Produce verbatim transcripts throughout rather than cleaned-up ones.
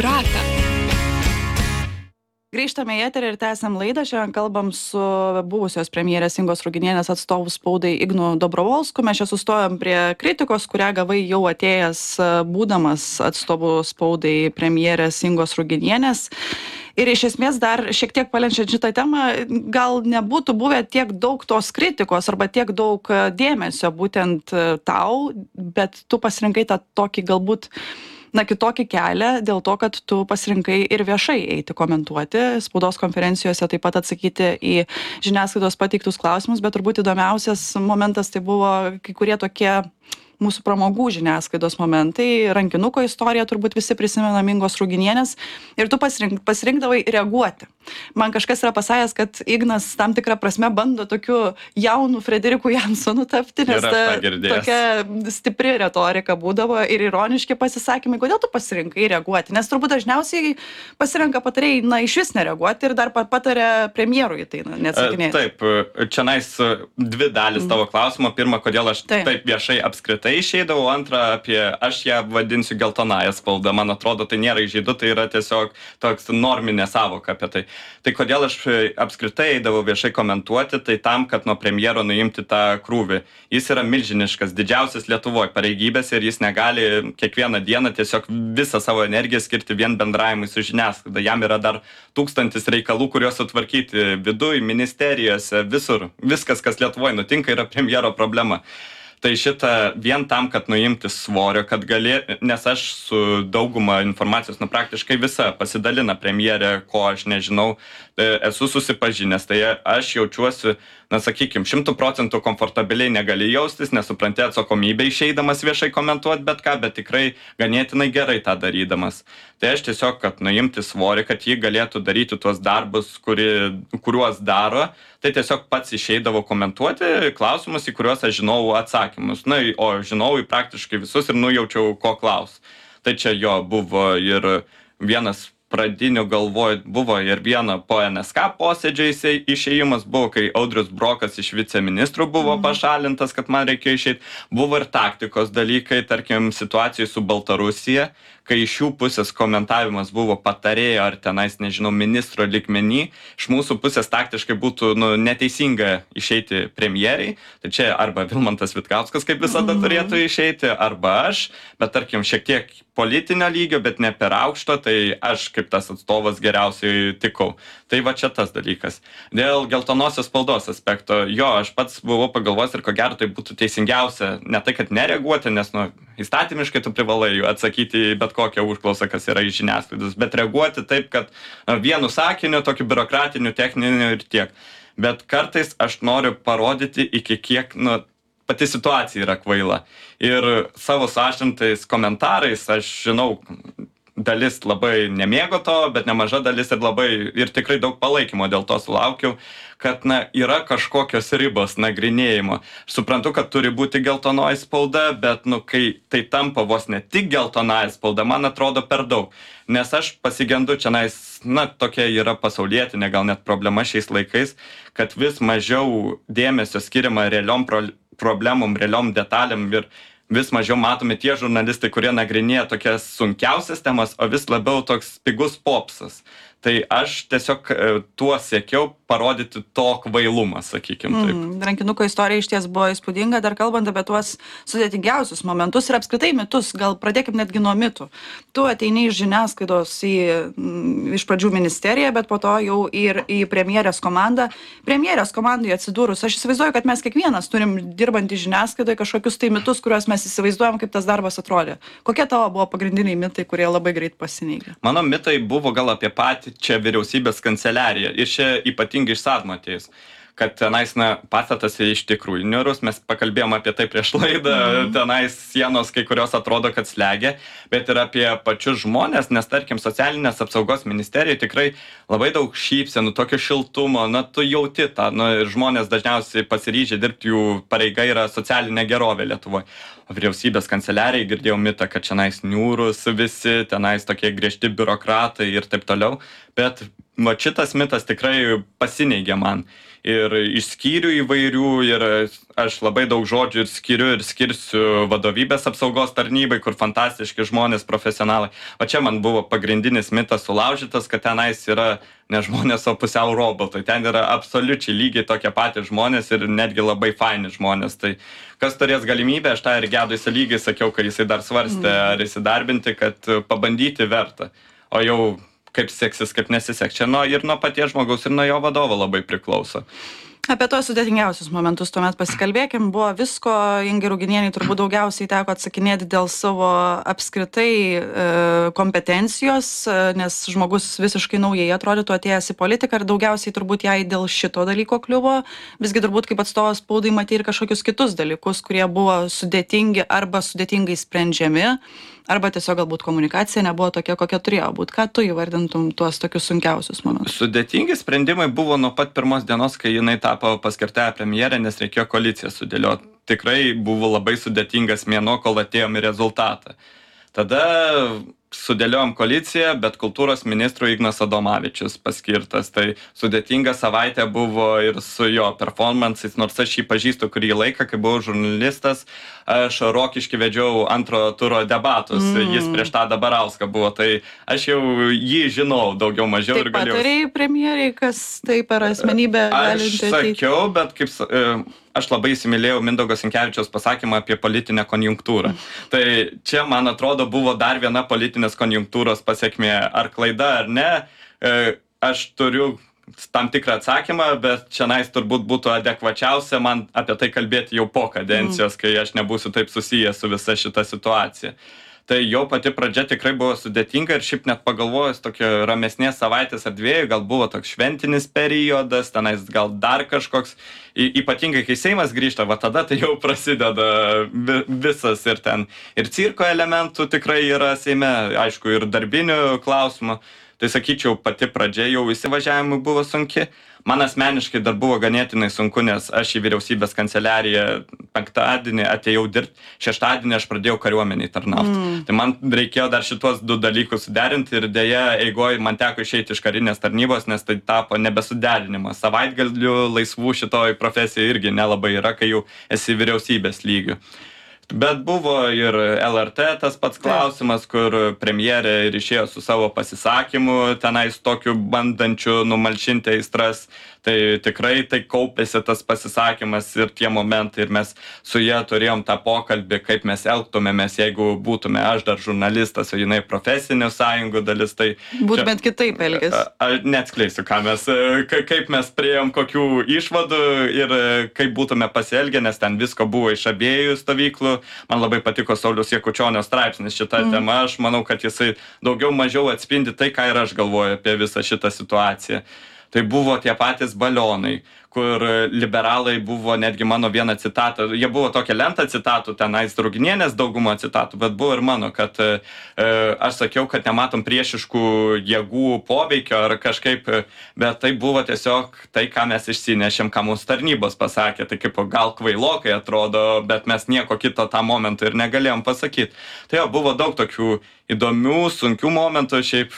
Kraką. Grįžtame į eterį ir tęsiam laidą. Šiandien kalbam su buvusios premjerės Ingos Ruginienės atstovu spaudai Ignu Dobrovolsku. Mes čia sustojom prie kritikos, kurią gavai jau atėjęs būdamas atstovu spaudai premjerės Ingos Ruginienės. Ir iš esmės dar šiek tiek paliečiant šitą temą, gal nebūtų buvę tiek daug tos kritikos arba tiek daug dėmesio būtent tau, bet tu pasirinkai tą tokį galbūt na, kitokį kelią dėl to, kad tu pasirinkai ir viešai eiti komentuoti, spaudos konferencijose taip pat atsakyti į žiniasklaidos pateiktus klausimus, bet turbūt įdomiausias momentas tai buvo kai kurie tokie mūsų pramogų žiniasklaidos momentai, rankinuko istorija, turbūt visi prisimenam Ingos Ruginienės, ir tu pasirink, pasirinkdavai reaguoti. Man kažkas yra pasakęs, kad Ignas tam tikrą prasme bando tokiu jaunu Frederiku Jansonu tapti, nes ta, tokia stipri retorika būdavo ir ironiški pasisakymai. Kodėl tu pasirinkai reaguoti? Nes turbūt dažniausiai pasirenka patarėjai, na, iš vis nereaguoti ir dar patarė premjerui tai neatsakinėti. Taip, čia nais dvi dalis tavo klausimo. Pirma, kodėl aš taip, taip viešai apskritai išeidavau, antra, apie, aš ją vadinsiu geltonąją spaudą, man atrodo, tai nėra įžeidu, tai yra tiesiog toks norminė sąvoka apie tai. Tai kodėl aš apskritai eidavau viešai komentuoti, tai tam, kad nuo premjero nuimti tą krūvį. Jis yra milžiniškas, didžiausias Lietuvoje pareigybės ir jis negali kiekvieną dieną tiesiog visą savo energiją skirti vien bendravimui su žiniasklaida. Jam yra dar tūkstantis reikalų, kuriuos sutvarkyti viduj, ministerijose, visur. Viskas, kas Lietuvoje nutinka, yra premjero problema. Tai šitą vien tam, kad nuimti svorio, kad gali, nes aš su dauguma informacijos, nu praktiškai visa pasidalina premjerė, ko aš nežinau, esu susipažinęs, tai aš jaučiuosi, na sakykim, šimtų procentų komfortabiliai negali jaustis, nesupranti atsakomybę išeidamas viešai komentuoti bet ką, bet tikrai ganėtinai gerai tą darydamas. Tai aš tiesiog, kad nuimti svorį, kad jį galėtų daryti tuos darbus, kuri, kuriuos daro, tai tiesiog pats išeidavo komentuoti klausimus, į kuriuos aš žinau atsakymus. Na, o žinau į praktiškai visus ir nujaučiau, ko klaus. Tai čia jo buvo ir vienas pradinių galvoj, buvo ir vieno po N S K posėdžio išėjimas, buvo, kai Audrius Brokas iš viceministrų buvo mm. pašalintas, kad man reikėjo išeiti. Buvo ir taktikos dalykai, tarkim, situacijai su Baltarusija, kai iš jų pusės komentavimas buvo patarėjo ar tenais, nežinau, ministro likmenį, iš mūsų pusės taktiškai būtų nu, neteisinga išeiti premjeriai, tai čia arba Vilmantas Vitkauskas kaip visada mm. turėtų išeiti, arba aš, bet tarkim šiek tiek politinio lygio, bet ne per aukšto, tai aš kaip tas atstovas geriausiai tikau. Tai va čia tas dalykas. Dėl geltonosios spaudos aspekto, jo, aš pats buvau pagalvojęs ir ko gero tai būtų teisingiausia, ne tai, kad nereaguoti, nes nu, įstatymiškai tu privalai atsakyti bet kokią užklausą, kas yra iš žiniasklaidos, bet reaguoti taip, kad vienu sakiniu, tokiu biurokratiniu, techniniu ir tiek. Bet kartais aš noriu parodyti, iki kiek, nu, pati situacija yra kvaila. Ir savo sąžintais komentarais, aš žinau, dalis labai nemėgo to, bet nemaža dalis ir labai, ir tikrai daug palaikymo dėl to sulaukiau, kad na, yra kažkokios ribos nagrinėjimo. Suprantu, kad turi būti geltonoji spauda, bet nu, kai tai tampa vos ne tik geltonoji spauda, man atrodo per daug. Nes aš pasigendu čia, na, tokia yra pasaulietinė, gal net problema šiais laikais, kad vis mažiau dėmesio skiriama realiom pro problemom, realiom detalėm ir vis mažiau matomi tie žurnalistai, kurie nagrinėja tokias sunkiausias temas, o vis labiau toks pigus popsas. Tai aš tiesiog tuo siekiau parodyti to kvailumą, sakykim taip. Mm, rankinuko istorija iš ties buvo įspūdinga, dar kalbant apie tuos sudėtingiausius momentus ir apskritai mitus, gal pradėkim netgi nuo mitų. Tu ateini iš žiniasklaidos į, iš pradžių ministeriją, bet po to jau ir į premjerės komandą. Premjerės komandai atsidūrus, aš įsivaizduoju, kad mes kiekvienas turim dirbantį žiniasklaidoje kažkokius tai mitus, kuriuos mes įsivaizduojam, kaip tas darbas atrodė. Kokie tavo buvo pagrindiniai mitai, kurie labai greit pasineigė? Mano mitai buvo gal apie patį čia vyriausybės kanceliarija ir čia ypatingai iš Sadmo atėjus, kad tenais na, pastatas iš tikrųjų niūrus, mes pakalbėjom apie tai prieš laidą, mm. tenais sienos kai kurios atrodo, kad slegia, bet ir apie pačius žmonės, nes tarkim socialinės apsaugos ministerija tikrai labai daug šypsenų, tokio šiltumo, na tu jauti tą, nu, ir žmonės dažniausiai pasiryžę dirbti, jų pareiga yra socialinė gerovė Lietuvoje. Vyriausybės kanceliarijai girdėjau mitą, kad čia niūrus visi, tenais tokie griežti biurokratai ir taip toliau, bet va šitas mitas tikrai pasineigė man. Ir iš skyrių įvairių, ir aš labai daug žodžių ir skiriu ir skirsiu vadovybės apsaugos tarnybai, kur fantastiški žmonės, profesionalai. O čia man buvo pagrindinis mitas sulaužytas, kad tenais yra ne žmonės, o pusiau robotai. Ten yra absoliučiai lygiai tokie patys žmonės ir netgi labai faini žmonės. Tai kas turės galimybę, aš tą ir Gedui Salygai sakiau, kai jisai dar svarstė, ar įsidarbinti, kad pabandyti verta. O jau kaip seksis, kaip nesiseks. Čia nuo, ir nuo paties žmogaus, ir nuo jo vadovo labai priklauso. Apie tos sudėtingiausius momentus tuomet pasikalbėkim. Buvo visko, Ingai Ruginienei turbūt daugiausiai teko atsakinėti dėl savo apskritai e, kompetencijos, nes žmogus visiškai naujai atrodytų atėjęs į politiką ir daugiausiai turbūt jai dėl šito dalyko kliuvo. Visgi turbūt kaip atstovas spaudai matė ir kažkokius kitus dalykus, kurie buvo sudėtingi arba sudėtingai sprendžiami, arba tiesiog galbūt komunikacija nebuvo tokia, kokia turėjo būti. Ką tu įvardintum tuos tokius sunkiausius momentus? Sudėtingi sprendimai buvo nuo pat pirmos dienos, kai jinai tapo paskirtąją premjerę, nes reikėjo koaliciją sudėlioti. Tikrai buvo labai sudėtingas mėnuo, kol atėjom į rezultatą. Tada sudėliojom koaliciją, bet kultūros ministrų Ignas Adomavičius paskirtas. Tai sudėtinga savaitė buvo ir su jo performances, nors aš jį pažįstu kurį laiką, kai buvau žurnalistas, aš Rokiškį vedžiau antro turo debatus, mm. jis prieš tą Dabarauską buvo, tai aš jau jį žinau daugiau mažiau. Taip ir galėjau... patarėjai premjeriai, kas tai per asmenybę galinti ateiti? Aš sakiau, bet kaip... Aš labai įsimylėjau Mindaugo Sinkevičiaus pasakymą apie politinę konjunktūrą. Tai čia, man atrodo, buvo dar viena politinės konjunktūros pasekmė. Ar klaida, ar ne, aš turiu tam tikrą atsakymą, bet šiandien turbūt būtų adekvačiausia man apie tai kalbėti jau po kadencijos, kai aš nebūsiu taip susijęs su visa šita situacija. Tai jau pati pradžia tikrai buvo sudėtinga ir šiaip net pagalvojus tokia ramesnės savaitės ar dviejų, gal buvo toks šventinis periodas, tenais gal dar kažkoks, ypatingai kai Seimas grįžta, va tada tai jau prasideda visas ir ten ir cirko elementų tikrai yra Seime, aišku, ir darbinių klausimų. Tai sakyčiau, pati pradžia jau įsivažiavimui buvo sunki. Man asmeniškai dar buvo ganėtinai sunku, nes aš į vyriausybės kanceliariją penktadienį atėjau dirbti, šeštadienį aš pradėjau kariuomeniai tarnauti. Mm. Tai man reikėjo dar šitos du dalykus suderinti ir dėja eigoj man teko išeiti iš karinės tarnybos, nes tai tapo nebesuderinimas. Savaitgalių laisvų šitoj profesijai irgi nelabai yra, kai jau esi vyriausybės lygių. Bet buvo ir L R T tas pats klausimas, kur premjerė ir išėjo su savo pasisakymu, tenais tokiu bandančiu numalšinti aistras. Tai tikrai tai kaupėsi tas pasisakymas ir tie momentai ir mes su ja turėjom tą pokalbį, kaip mes elgtumėmės, jeigu būtume aš dar žurnalistas, o jinai profesinių sąjungų dalis. Tai būtumėt kitaip elgės. Neatskleisiu, ką mes, kaip mes priėjom kokių išvadų ir kaip būtume pasielgę, nes ten visko buvo iš abiejų stovyklų. Man labai patiko Sauliaus Jakučionio straipsnis šitą mm. temą. Aš manau, kad jisai daugiau mažiau atspindi tai, ką ir aš galvoju apie visą šitą situaciją. Tai buvo tie patys balionai, kur liberalai buvo netgi mano vieną citatą, jie buvo tokia lenta citatų, tenais Ruginienės daugumo citatų, bet buvo ir mano, kad e, aš sakiau, kad nematom priešiškų jėgų poveikio ar kažkaip, bet tai buvo tiesiog tai, ką mes išsinešėm, ką mūsų tarnybos pasakė, tai kaip gal kvailokai atrodo, bet mes nieko kito tą momentą ir negalėjom pasakyti. Tai jau buvo daug tokių įdomių, sunkių momentų, šiaip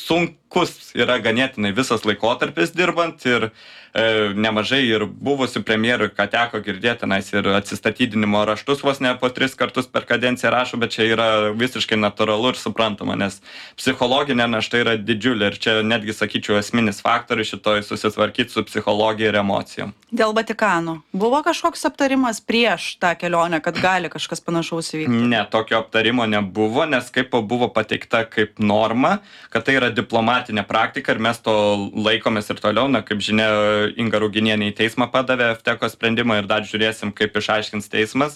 sunkus yra ganėtinai visas laikotarpis dirbant ir e, nemažai ir buvusių premjerų, ką teko girdėti, tenais ir atsistatydinimo raštus vos ne po tris kartus per kadenciją rašo, bet čia yra visiškai natūralu ir suprantama, nes psichologinė našta yra didžiulė ir čia netgi, sakyčiau, esminis faktorius šitoj susitvarkyti su psichologija ir emocijom. Dėl Vatikano. Buvo kažkoks aptarimas prieš tą kelionę, kad gali kažkas panašaus įvykti? Ne, tokio aptarimo nebuvo, nes kaip buvo pateikta kaip norma, kad tai yra diplomatinė praktika ir mes to laikomės ir toliau, na, kaip žinia, Inga Ruginienė į teismą padavė F T E C O sprendimą ir dar žiūrėsim, kaip išaiškins teismas.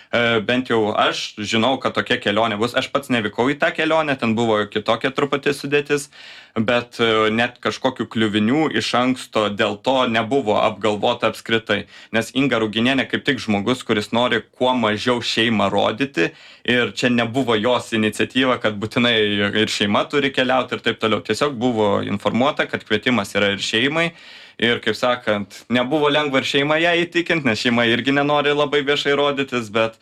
Bent jau aš žinau, kad tokia kelionė bus. Aš pats nevykau į tą kelionę, ten buvo kitokia truputį sudėtis, bet net kažkokių kliuvinių iš anksto dėl to nebuvo apgalvota apskritai. Nes Inga Ruginienė kaip tik žmogus, kuris nori kuo mažiau šeimą rodyti ir čia nebuvo jos iniciatyva, kad būtinai ir šeima turi keliauti ir taip toliau. Tiesiog buvo informuota, kad kvietimas yra ir šeimai. Ir, kaip sakant, nebuvo lengva ir šeimą ją įtikinti, nes šeima irgi nenori labai viešai rodytis, bet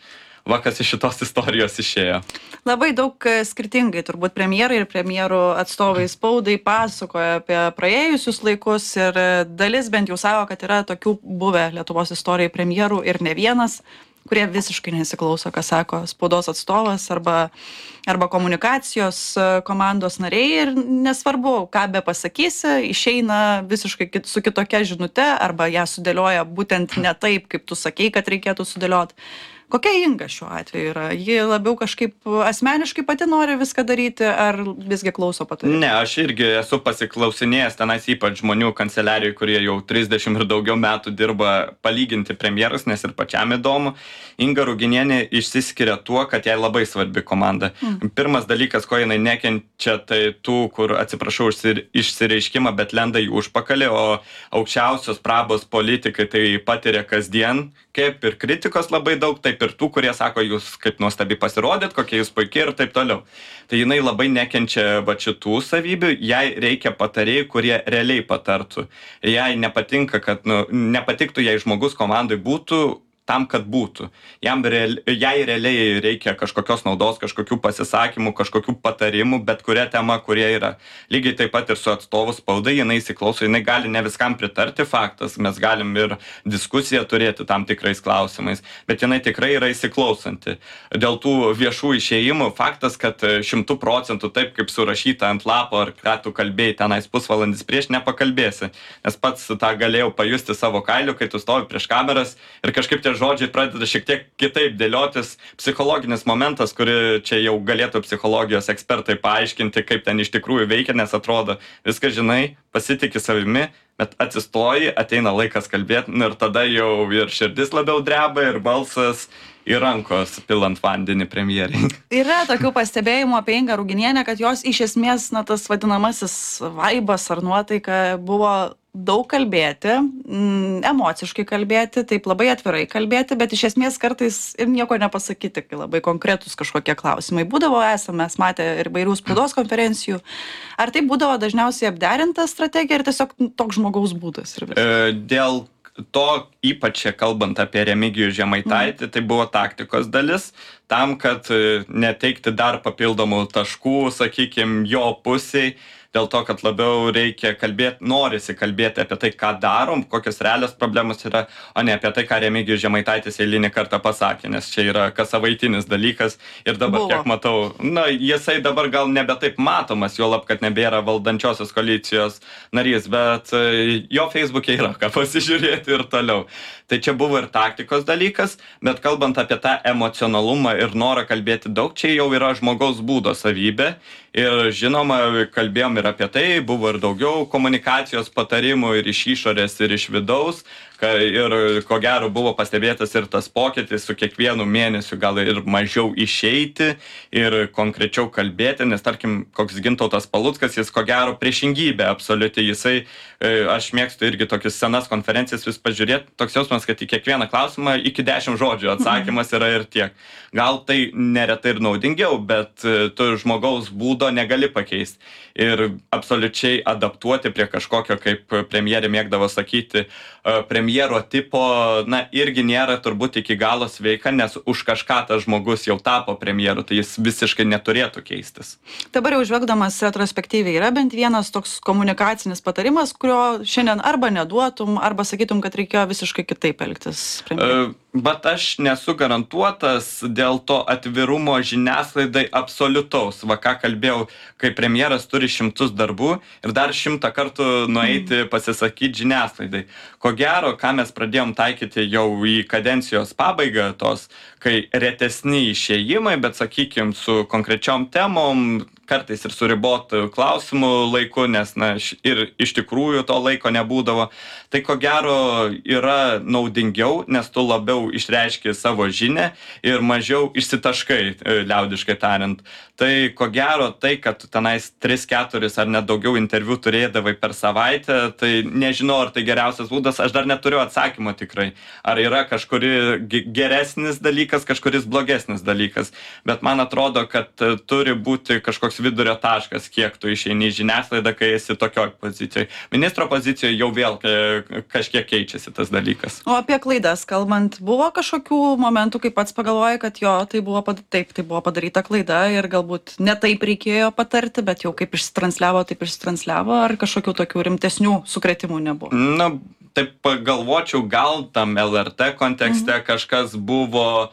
va kas iš šitos istorijos išėjo. Labai daug skirtingai turbūt premjerai ir premjerų atstovai spaudai pasakoja apie praėjusius laikus ir dalis bent jau sako, kad yra tokių buvę Lietuvos istorijai premjerų ir ne vienas, kurie visiškai nesiklauso, ką sako spaudos atstovas arba, arba komunikacijos komandos nariai ir nesvarbu, ką be pasakysi, išeina visiškai kit, su kitokia žinute arba ją sudėlioja būtent ne taip, kaip tu sakei, kad reikėtų sudėlioti. Kokia Inga šiuo atveju yra? Ji labiau kažkaip asmeniškai pati nori viską daryti, ar visgi klauso patarimų? Ne, aš irgi esu pasiklausinėjęs tenais ypač žmonių kanceliarijai, kurie jau trisdešimt ir daugiau metų dirba palyginti premjerus, nes ir pačiam įdomu. Inga Ruginienė išsiskiria tuo, kad jai labai svarbi komanda. Mm. Pirmas dalykas, ko jinai nekenčia, tai tų, kur, atsiprašau, išsireiškimą, bet lenda į užpakalį, o aukščiausios prabos politikai tai patiria kasdien, kaip ir kritikos labai daug, taip ir tų, kurie sako, jūs kaip nuostabiai pasirodėt, kokie jūs puikiai ir taip toliau. Tai jinai labai nekenčia va šitų savybių, jai reikia patarėjų, kurie realiai patartų. Jai nepatinka, kad, nu, nepatiktų, jei žmogus komandai būtų tam, kad būtų. Jam real, jai realiai reikia kažkokios naudos, kažkokių pasisakymų, kažkokių patarimų, bet kuria tema, kurie yra. Lygiai taip pat ir su atstovų spaudai, jinai įsiklauso, jinai gali ne viskam pritarti, faktas, mes galim ir diskusiją turėti tam tikrais klausimais, bet jinai tikrai yra įsiklausanti. Dėl tų viešų išėjimų, faktas, kad šimtų procentų taip, kaip surašyta ant lapo, ar ką tu kalbėjai tenais pusvalandis prieš, nepakalbėsi. Nes pats tą galėjau pajusti savo kailiu, kai tu stovi prieš kameras ir kažkaip tie žodžiai pradeda šiek tiek kitaip dėliotis. Psichologinis momentas, kuri čia jau galėtų psichologijos ekspertai paaiškinti, kaip ten iš tikrųjų veikia, nes atrodo, viską žinai, pasitiki savimi, bet atsistoji, ateina laikas kalbėti ir tada jau ir širdis labiau dreba ir balsas į rankos pilant vandenį premjeriai. Yra tokių pastebėjimų apie Ingą Ruginienę, kad jos iš esmės, na, tas vadinamasis vaibas ar nuotaika buvo daug kalbėti, mm, emociškai kalbėti, taip labai atvirai kalbėti, bet iš esmės kartais ir nieko nepasakyti, kai labai konkretus kažkokie klausimai. Būdavo, esame mes matę ir vairių spaudos konferencijų. Ar tai būdavo dažniausiai apderinta strategija ir tiesiog toks žmogaus būdas? Ir e, dėl to, ypač kalbant apie Remigijų Žemaitaitį, mm. tai buvo taktikos dalis, tam, kad neteikti dar papildomų taškų, sakykime, jo pusiai, dėl to, kad labiau reikia kalbėti, norisi kalbėti apie tai, ką darom, kokios realios problemos yra, o ne apie tai, ką Remigijus Žemaitaitis eilinį kartą pasakė, nes čia yra kas savaitinis dalykas ir dabar, buvo. Kiek matau, na, jisai dabar gal nebe taip matomas, juolab, kad nebėra valdančiosios koalicijos narys, bet jo Facebook'e yra ką pasižiūrėti ir toliau. Tai čia buvo ir taktikos dalykas, bet kalbant apie tą emocionalumą ir norą kalbėti daug, čia jau yra žmogaus būdo savybė. Ir žinoma, kalbėjom ir apie tai, buvo ir daugiau komunikacijos patarimų ir iš išorės, ir iš vidaus. Ir ko gero buvo pastebėtas ir tas pokytis su kiekvienu mėnesiu gal ir mažiau išeiti ir konkrečiau kalbėti, nes tarkim, koks Gintautas Paluckas, jis ko gero priešingybė absoliuti, jisai, aš mėgstu irgi tokius senas konferencijas vis pažiūrėti, toks jausmas, kad į kiekvieną klausimą iki dešimt žodžių atsakymas yra ir tiek. Gal tai neretai ir naudingiau, bet tu žmogaus būdo negali pakeisti ir absoliučiai adaptuoti prie kažkokio, kaip premjerė mėgdavo sakyti, premjero tipo, na, irgi nėra turbūt iki galo sveika, nes už kažką tas žmogus jau tapo premjeru, tai jis visiškai neturėtų keistis. Dabar jau žvelgdamas retrospektyviai, yra bent vienas toks komunikacinis patarimas, kurio šiandien arba neduotum, arba sakytum, kad reikėjo visiškai kitaip elgtis premjerui? Bet aš nesu garantuotas dėl to atvirumo žiniasklaidai absoliutaus. Va ką kalbėjau, kai premjeras turi šimtus darbų ir dar šimtą kartų nueiti pasisakyti žiniasklaidai. Ko gero, ką mes pradėjom taikyti jau į kadencijos pabaigą tos, kai retesni išėjimai, bet sakykime su konkrečiom temom, kartais ir su ribotų klausimų laiku, nes na, ir iš tikrųjų to laiko nebūdavo. Tai ko gero yra naudingiau, nes tu labiau išreiški savo žinią ir mažiau išsitaškai, liaudiškai tariant. Tai ko gero tai, kad tu tenais tris keturis ar net daugiau interviu turėdavai per savaitę, tai nežinau, ar tai geriausias būdas, aš dar neturiu atsakymo tikrai. Ar yra kažkuri geresnis dalykas, dalykas, kažkuris blogesnis dalykas. Bet man atrodo, kad turi būti kažkoks vidurio taškas, kiek tu išeini į žiniasklaidą, kai esi tokioj pozicijoje. Ministro pozicijoje jau vėl kažkiek keičiasi tas dalykas. O apie klaidas kalbant, buvo kažkokių momentų, kai pats pagalvojai, kad jo, tai buvo, taip, tai buvo padaryta klaida ir galbūt ne taip reikėjo patarti, bet jau kaip išsitransliavo, taip išsitransliavo, ar kažkokių tokių rimtesnių sukrėtimų nebuvo? Na, taip pagalvočiau, gal tam L R T kontekste mhm. kažkas buvo,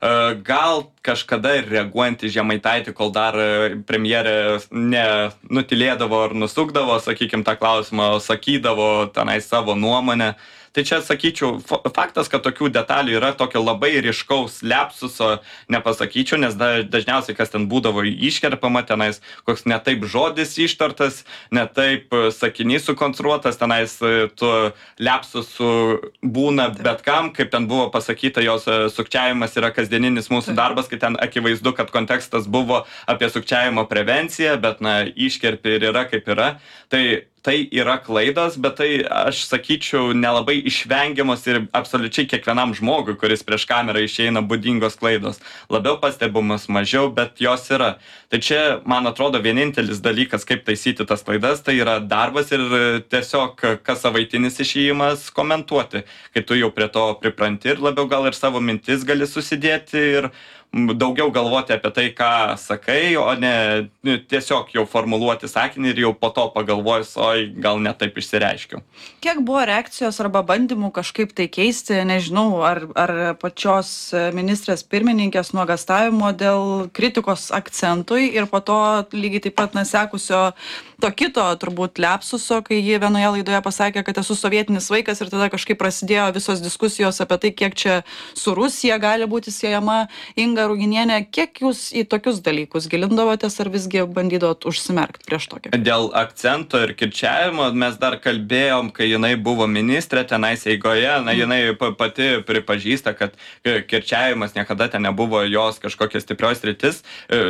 gal kažkada reaguojant į Žemaitaitį, kol dar premjerė nenutilėdavo ar nusukdavo, sakykim, tą klausimą, sakydavo tenai savo nuomonę. Tai čia, sakyčiau, faktas, kad tokių detalių yra, tokio labai ryškaus lepsuso nepasakyčiau, nes dažniausiai, kas ten būdavo iškerpama, tenais koks netaip žodis ištartas, netaip sakinys sukonstruotas, tenais tu lepsusų būna bet kam, kaip ten buvo pasakyta, jos sukčiavimas yra kasdieninis mūsų darbas, kai ten akivaizdu, kad kontekstas buvo apie sukčiavimo prevenciją, bet, na, iškerpi ir yra kaip yra. Tai Tai yra klaidos, bet tai, aš sakyčiau, nelabai išvengiamos ir absoliučiai kiekvienam žmogui, kuris prieš kamerą išeina, būdingos klaidos. Labiau pastebimas, mažiau, bet jos yra. Tai čia, man atrodo, vienintelis dalykas, kaip taisyti tas klaidas, tai yra darbas ir tiesiog kas savaitinis išėjimas komentuoti, kai tu jau prie to pripranti ir labiau gal ir savo mintis gali susidėti ir daugiau galvoti apie tai, ką sakai, o ne tiesiog jau formuluoti sakinį ir jau po to pagalvojus, oi, gal ne taip išsireiškiau. Kiek buvo reakcijos arba bandymų kažkaip tai keisti, nežinau, ar, ar pačios ministrės pirmininkės nuogastavimo dėl kritikos akcentui ir po to lygiai taip pat nesekusio to kito turbūt lepsuso, kai ji vienoje laidoje pasakė, kad esu sovietinis vaikas ir tada kažkaip prasidėjo visos diskusijos apie tai, kiek čia su Rusija gali būti siejama Inga Ruginienė. Kiek jūs į tokius dalykus gilindavotės ar visgi bandydavot užsimerkti prieš tokį? Dėl akcento ir kirčiavimo mes dar kalbėjom, kai jinai buvo ministrė tenais eigoje, na, jinai pati pripažįsta, kad kirčiavimas niekada ten nebuvo jos kažkokia stiprios sritis,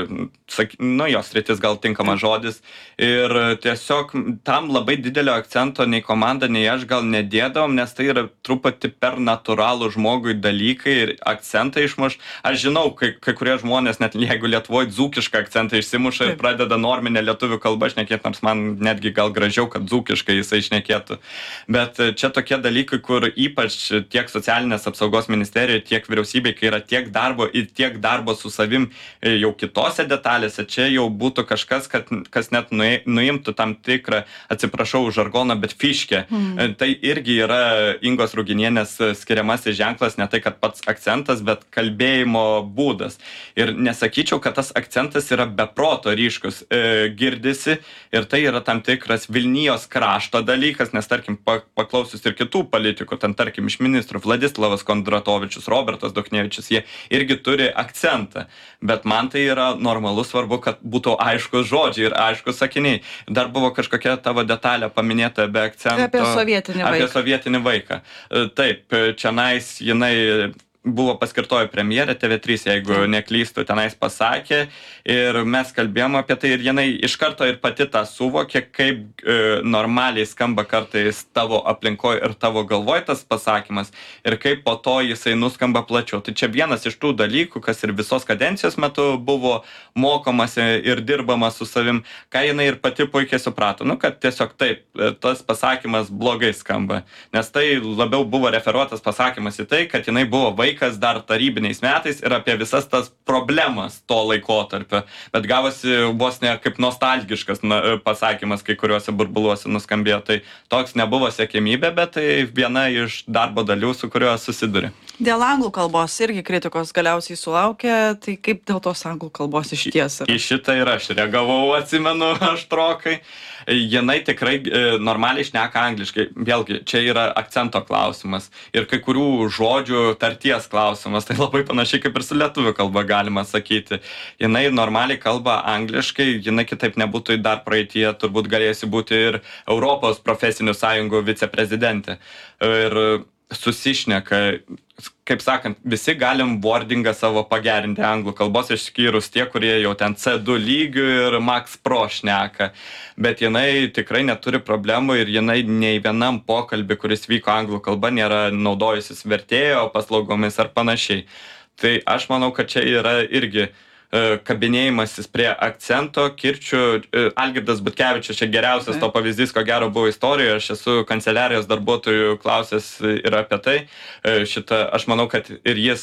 nu, jos sritis gal tinkamas žodis, ir tiesiog tam labai didelio akcento nei komanda, nei aš gal nedėdavom, nes tai yra truputį per natūralų žmogui dalykai ir akcentai išmuš. Aš žinau, kai, kai kurie žmonės, net jeigu Lietuvoje dzūkišką akcentą išsimuša ir pradeda norminę lietuvių kalbą šnekėti, nors man netgi gal gražiau, kad dzūkiškai jisai šnekėtų. Bet čia tokie dalykai, kur ypač tiek socialinės apsaugos ministerijoje, tiek vyriausybėje, kai yra tiek darbo ir tiek darbo su savim jau kitose detalėse, čia jau būtų kažkas, kad, kas net nuimtų tam tikrą, atsiprašau už žargoną, bet fiškę. Mm. Tai irgi yra Ingos Ruginienės skiriamasis ženklas, ne tai, kad pats akcentas, bet kalbėjimo būdas. Ir nesakyčiau, kad tas akcentas yra beproto ryškus, e, girdisi ir tai yra tam tikras Vilnijos krašto dalykas, nes tarkim paklausius ir kitų politikų, ten tarkim iš ministrų Vladislavas Kondratovičius, Robertas Duchnevičius, jie irgi turi akcentą, bet man tai yra normalu, svarbu, kad būtų aiškus žodžiai ir aiškus sakiniai. Dar buvo kažkokia tavo detalė paminėta be akcento. Apie sovietinį vaiką. Apie sovietinį vaiką. Taip, čianais jinai buvo paskirtoji premjerė, T V trys, jeigu neklystu, tenais pasakė ir mes kalbėjom apie tai ir jinai iš karto ir pati tą suvokė, kaip e, normaliai skamba kartais tavo aplinkoje ir tavo galvoje tas pasakymas ir kaip po to jisai nuskamba plačiau. Tai čia vienas iš tų dalykų, kas ir visos kadencijos metu buvo mokomasi ir dirbama su savim, ką jinai ir pati puikiai suprato, nu, kad tiesiog taip, tas pasakymas blogai skamba, nes tai labiau buvo referuotas pasakymas į tai, kad jinai buvo vaikas vaikas dar tarybiniais metais ir apie visas tas problemas to laikotarpio. Bet gavosi vos ne kaip nostalgiškas na, pasakymas kai kuriuose burbuluose nuskambėjo. Tai toks nebuvo siekiamybė, bet tai viena iš darbo dalių, su kuriuo susiduri. Dėl anglų kalbos irgi kritikos galiausiai sulaukė, tai kaip dėl tos anglų kalbos iš ties yra? Į šitą ir aš reagavau, atsimenu, aštrokai. Jinai tikrai e, normaliai šneka angliškai. Vėlgi, čia yra akcento klausimas ir kai kurių žodžių tarties klausimas. Tai labai panašiai kaip ir su lietuvių kalba galima sakyti. Jinai normaliai kalba angliškai, jinai kitaip nebūtų dar praeitie, turbūt galėsi būti ir Europos profesinių sąjungų viceprezidentė. Ir susišneka, kaip sakant, visi galim wordingą savo pagerinti anglų kalbos, išskyrus tie, kurie jau ten C du lygių ir Max Pro šneka. Bet jinai tikrai neturi problemų ir jinai nei vienam pokalbį, kuris vyko anglų kalba, nėra naudojusis vertėjo paslaugomis ar panašiai. Tai aš manau, kad čia yra irgi kabinėjimasis prie akcento, kirčių. Algirdas Butkevičius čia geriausias to pavyzdys, ko gero buvo istorijoje. Aš esu kanceliarijos darbuotojų klausęs ir apie tai. Šitą, aš manau, kad ir jis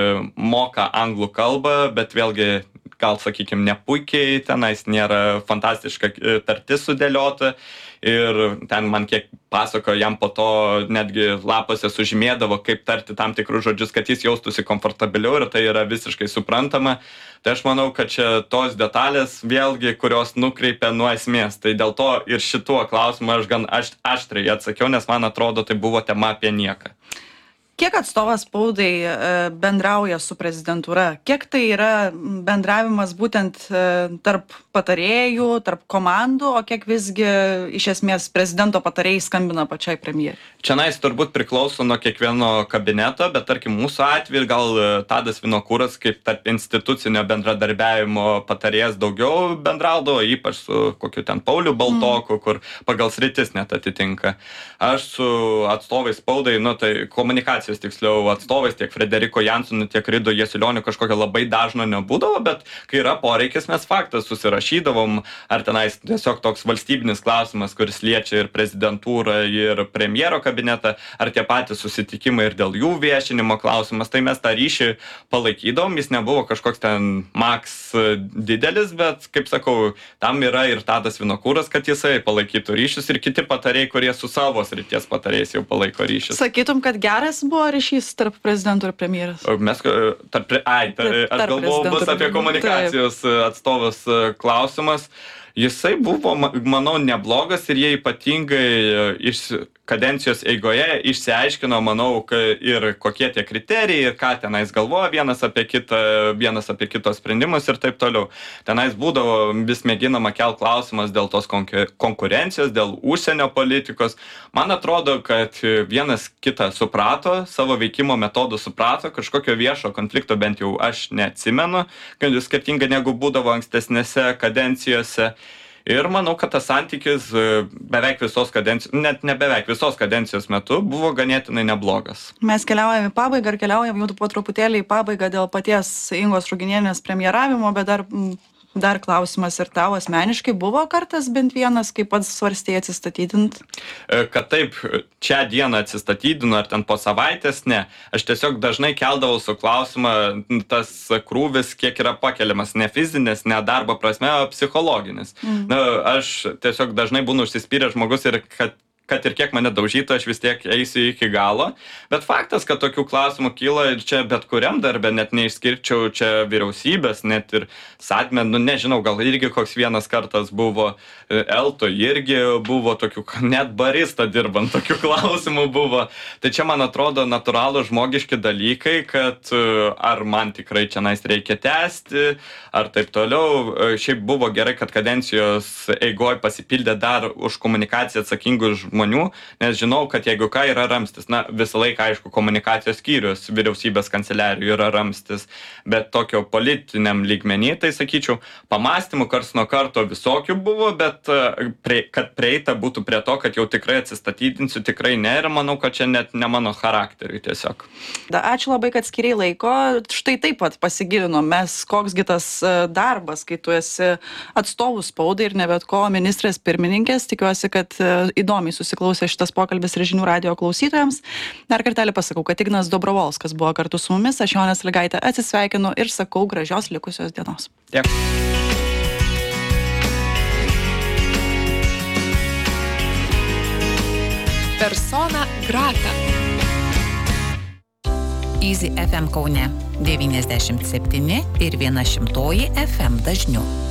moka anglų kalbą, bet vėlgi gal, sakykime, nepuikiai, tenais nėra fantastiška tartis sudėliota. Ir ten man kiek pasako, jam po to netgi lapuose sužymėdavo, kaip tarti tam tikrus žodžius, kad jis jaustųsi komfortabiliau ir tai yra visiškai suprantama. Tai aš manau, kad čia tos detalės vėlgi, kurios nukreipia nuo esmės. Tai dėl to ir šituo klausimu aš gan aš, aštriai atsakiau, nes man atrodo, tai buvo tema apie nieką. Kiek atstovas spaudai bendrauja su prezidentūra? Kiek tai yra bendravimas būtent tarp patarėjų, tarp komandų, o kiek visgi iš esmės prezidento patarėjai skambina pačiai premjerei? Čianais turbūt priklauso nuo kiekvieno kabineto, bet tarkim mūsų atveju gal Tadas Vinokuras kaip tarp institucinio bendradarbiavimo patarėjas daugiau bendraudavo, ypač su kokiu ten Pauliu Baltoku, mm. kur pagal sritis net atitinka. Aš su atstovais spaudai, nu tai komunikacija tiksliau atstovais, tiek Frederiko Jansonu, tiek Ridu Jasiulioniu kažkokio labai dažno nebūdavo, bet kai yra poreikis, mes faktas susirašydavom, ar tenais tiesiog toks valstybinis klausimas, kuris liečia ir prezidentūrą, ir premjero kabinetą, ar tie patys susitikimai ir dėl jų viešinimo klausimas, tai mes tą ryšį palaikydavom, jis nebuvo kažkoks ten maks didelis, bet, kaip sakau, tam yra ir Tadas Vinokuras, kad jisai palaikytų ryšius ir kiti patarėjai, kurie su savo srities patarėjais jau palaiko ryšius. Sakytum, kad geras buvo ryšys tarp prezidento ir premjerės? Mes, tarp, ai, tar, aš galvoju, bus apie komunikacijos atstovas klausimas. Jisai buvo, manau, neblogas ir jie ypatingai iš kadencijos eigoje išsiaiškino, manau, ir kokie tie kriterijai, ir ką tenais galvoja vienas apie kitą, vienas apie kito sprendimus ir taip toliau. Tenais būdavo vis mėginama kelt klausimas dėl tos konkurencijos, dėl užsienio politikos. Man atrodo, kad vienas kitą suprato, savo veikimo metodų suprato, kažkokio viešo konflikto bent jau aš neatsimenu, kad skirtingai negu būdavo ankstesnėse kadencijose. Ir manau, kad tas santykis beveik visos kadencijos, net ne beveik visos kadencijos metu buvo ganėtinai neblogas. Mes keliaujame į pabaigą ir keliaujame jau po truputėlį į pabaigą dėl paties Ingos Ruginienės premjeravimo, bet dar, dar klausimas ir tau asmeniškai buvo kartas bent vienas, kaip pats svarstėjai atsistatydint? Kad taip, čia dieną atsistatydinu ar ten po savaitės, ne. Aš tiesiog dažnai keldavau su klausimą, tas krūvis kiek yra pakeliamas, ne fizinis, ne darbo prasme, o psichologinis. Mm. Na, aš tiesiog dažnai būnu užsispyręs žmogus ir kad kad ir kiek mane daužytų, aš vis tiek eisiu iki galo. Bet faktas, kad tokių klausimų kyla ir čia bet kuriam darbe, net neišskirčiau čia vyriausybės, net ir Satmen, nu nežinau, gal irgi koks vienas kartas buvo, Elto irgi buvo tokių, net barista dirbant, tokių klausimų buvo. Tai čia, man atrodo, natūralų žmogiški dalykai, kad ar man tikrai čia nais reikia tęsti, ar taip toliau. Šiaip buvo gerai, kad kadencijos eigoj pasipildė dar už komunikaciją atsakingų žmonių, nes žinau, kad jeigu ką yra ramstis, na visą laiką aišku komunikacijos skyrius vyriausybės kanceliarijų yra ramstis, bet tokio politiniam lygmenį, tai sakyčiau, pamastymų kars nuo karto visokių buvo, bet prie, kad prieita būtų prie to, kad jau tikrai atsistatydinsiu, tikrai ne ir manau, kad čia net ne mano charakteriui tiesiog. Da, ačiū labai, kad skiriai laiko. Štai taip pat pasigilinom mes, koksgi tas darbas, kai tu esi atstovų spaudai ir ne bet ko ministrės pirmininkės. Tikiuosi, kad įdomiai susiklausė šitas pokalbis ir žinių radijo klausytojams. Dar kartelį pasakau, kad Ignas Dobrovolskas buvo kartu su mumis, aš Jonė Sąlygaitė atsisveikinu ir sakau gražios likusios dienos. Dėkui. Persona grata. Easy F M Kaune devyniasdešimt septyni ir viena šimtoji F M dažniu.